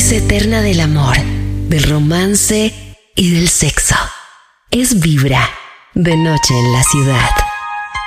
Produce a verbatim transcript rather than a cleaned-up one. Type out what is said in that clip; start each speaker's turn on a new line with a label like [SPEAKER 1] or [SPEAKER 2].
[SPEAKER 1] fuerza eterna del amor, del romance y del sexo. Es Vibra, de noche en la ciudad.